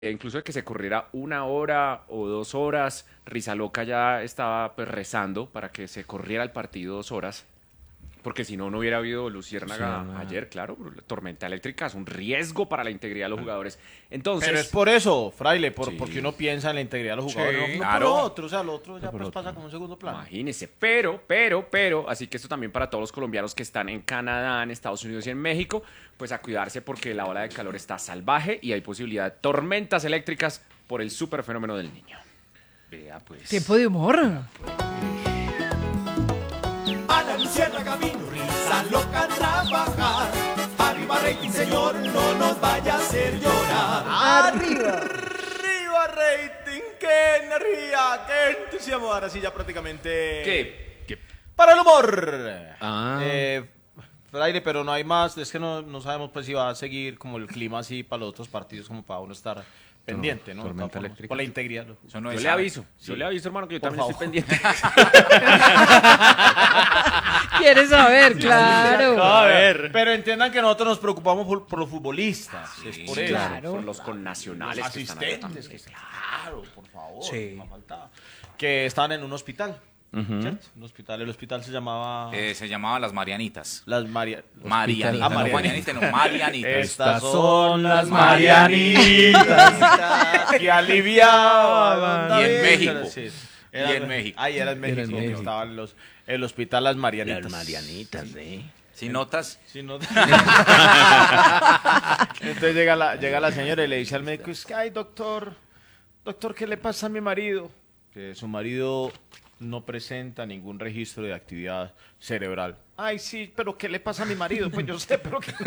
incluso de que se corriera 1 hora o 2 horas, Rizaloca ya estaba pues rezando para que se corriera el partido 2 horas, porque si no, no hubiera habido Luciérnaga ayer, claro, la tormenta eléctrica es un riesgo para la integridad de los jugadores. Entonces, Pero es por eso, Fraile, Sí. porque uno piensa en la integridad de los jugadores, no claro. por lo otro, o sea, lo otro ya pues pasa como un segundo plano. imagínense, así que esto también para todos los colombianos que están en Canadá, en Estados Unidos y en México, pues a cuidarse porque la ola de calor está salvaje y hay posibilidad de tormentas eléctricas por el super fenómeno del Niño. Vea pues. Tiempo de humor. A la Luciérnaga vino risa loca a trabajar. Arriba rating, señor, no nos vaya a hacer llorar. ¡Arriba rating! ¡Qué energía! ¡Qué entusiasmo! Ahora sí ya prácticamente... ¿Qué? ¡Para el humor! Ah. Fraile, pero no hay más, es que no sabemos pues si va a seguir como el clima así para los otros partidos, como para uno estar pendiente, ¿no? Tormenta eléctrica. Por la integridad. Eso no Yo es le sabe. aviso, hermano, que yo Por también favor. estoy pendiente. ¿Quieres saber? Claro. A ver. Pero entiendan que nosotros nos preocupamos por los futbolistas, es por eso. claro. Por los connacionales Los que están allá asistentes, también. claro, por favor, Sí. no faltaba. Que estaban en un hospital, ¿cierto? Un hospital, el hospital se llamaba... Se llamaba Las Marianitas. Las Marianitas, Ah, no Marianitas. Juanianitas, no, Marianitas. Estas son las Marianitas que aliviaban. Y en México. Sí. Y en México. Ahí era en México. Era en México. Estaba el hospital Las Marianitas. Si notas, Sí, no. Entonces llega la señora y le dice al médico, es que, ay, doctor, ¿qué le pasa a mi marido? Que su marido no presenta ningún registro de actividad cerebral. Ay, sí, pero ¿qué le pasa a mi marido? Pues yo sé, pero que...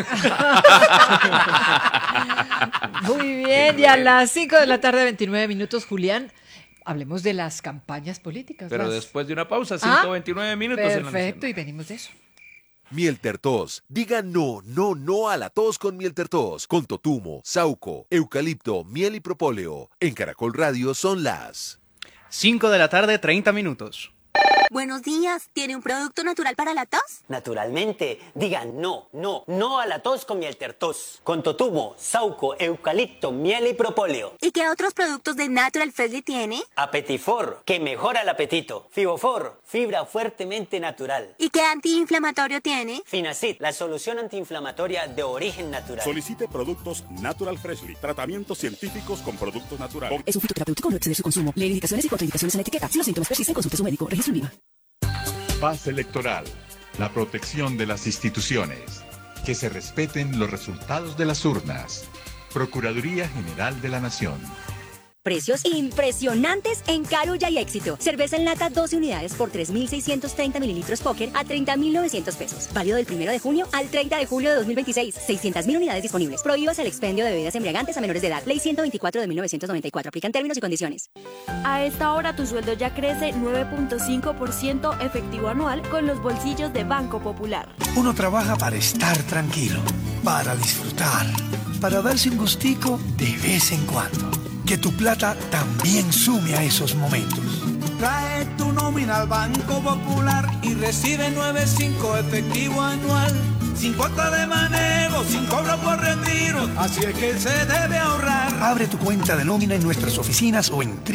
Muy bien, y a las 5 de la tarde, 29 minutos, Julián, hablemos de las campañas políticas. Pero las- después de una pausa, Ah, 129 minutos. en la Perfecto, y venimos de eso. Miel Tos. Diga no, no, no a la tos con Miel Tos. Con totumo, sauco, eucalipto, miel y propóleo. En Caracol Radio son las 5 de la tarde, 30 minutos. Buenos días, ¿tiene un producto natural para la tos? Naturalmente, digan no, no, no a la tos con Miel Tos. Con totumo, sauco, eucalipto, miel y propóleo. ¿Y qué otros productos de Natural Freshly tiene? Apetifor, que mejora el apetito. Fibofor, fibra fuertemente natural. ¿Y qué antiinflamatorio tiene? Finacid, la solución antiinflamatoria de origen natural. Solicite productos Natural Freshly. Tratamientos científicos con productos naturales. Es un fitoterapéutico, no exceder su consumo. Lee indicaciones y contraindicaciones en la etiqueta. Si los síntomas persisten, consulte a su médico. Registro en Viva. Paz electoral. La protección de las instituciones. Que se respeten los resultados de las urnas. Procuraduría General de la Nación. Precios impresionantes en Carulla y Éxito. Cerveza en lata 12 unidades por 3.630 mililitros Póker a 30.900 pesos. Válido del 1 de junio al 30 de julio de 2026. 600.000 unidades disponibles. Prohíbas el expendio de bebidas embriagantes a menores de edad. Ley 124 de 1994. Aplican términos y condiciones. A esta hora tu sueldo ya crece 9.5% efectivo anual con los bolsillos de Banco Popular. Uno trabaja para estar tranquilo, para disfrutar, para darse un gustico de vez en cuando. Que tu plata también sume a esos momentos. Trae tu nómina al Banco Popular y recibe 9.5 efectivo anual. Sin cuota de manejo, sin cobro por retiro. Así es que se debe ahorrar. Abre tu cuenta de nómina en nuestras oficinas o en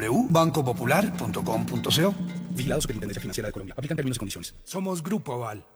www.bancopopular.com.co. Vigilado Superintendencia Financiera de Colombia. Aplican términos y condiciones. Somos Grupo Aval.